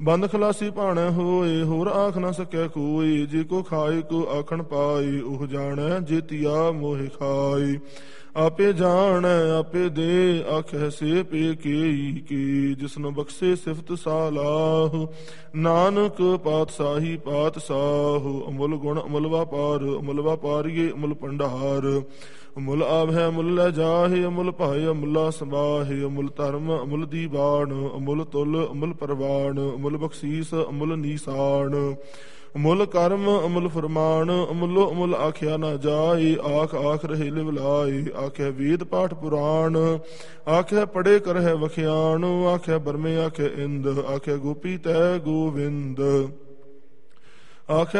ਬੰਦ ਖਲਾਸੀ ਭਾਣੈ ਹੋਏ, ਹੋਰ ਆਖ ਨਾ ਸਕੈ ਕੋਈ। ਜੇ ਕੋ ਖਾਏ ਕੋ ਆਖਣ ਪਾਏ, ਉਹ ਜਾਣੈ ਜੇਤੀਆ ਮੋਹਿ ਖਾਏ। ਆਪੇ ਜਾਣੈ ਆਪੇ ਦੇ, ਆਖੈ ਸੇ ਪੇ ਕੇਈ ਕੀ। ਜਿਸਨੂੰ ਬਖਸ਼ੇ ਸਿਫਤ ਸਾਲਾਹ, ਨਾਨਕ ਪਾਤਸ਼ਾਹੀ ਪਾਤਸ਼ਾਹ। ਅਮੁੱਲ ਗੁਣ ਅਮੁੱਲ ਵਾਪਾਰ, ਅਮੁੱਲ ਵਾਪਾਰੀਏ ਅਮੁੱਲ ਭੰਡਾਰ। ਅਮੁੱਲ ਆਵਹਿ ਅਮੁੱਲ ਲੈ ਜਾਹੇ, ਅਮੁੱਲ ਭਾਏ ਅਮੁੱਲਾ ਸਮਾਹੇ। ਅਮੁੱਲ ਧਰਮ ਅਮੁੱਲ ਦੀਵਾਨ, ਅਮੁੱਲ ਤੁਲ ਅਮੁੱਲ ਪਰਵਾਨ। ਅਮੁੱਲ ਬਖਸ਼ੀਸ ਅਮੁੱਲ ਨੀਸਾਨ, ਅਮੁੱਲ ਕਰਮ ਅਮੁੱਲ ਫਰਮਾਨ। ਅਮੁੱਲੋ ਅਮੁੱਲ ਆਖਿਆ ਨਾ ਜਾਏ, ਆਖ ਆਖ ਰਹੇ ਲਿਵ ਲਾਏ। ਆਖਿਆ ਵੇਦ ਪਾਠ ਪੁਰਾਣ, ਆਖਿਆ ਪੜੇ ਕਰਹਿ ਵਖਿਆਣ। ਆਖਿਆ ਬਰਮੇ ਆਖਿਆ ਇੰਦ, ਆਖਿਆ ਗੋਪੀ ਤੈ ਗੋਵਿੰਦ। ਆਖਿਆ